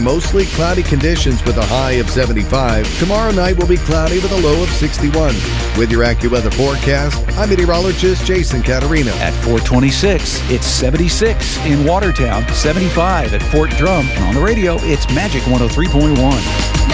mostly cloudy conditions with a high of 75. Tomorrow night will be cloudy with a low of 61. With your AccuWeather forecast, I'm meteorologist Jason Caterino. At 426, it's 76 in Watertown, 75 at Fort Drum, and on the radio, it's Magic 103.1.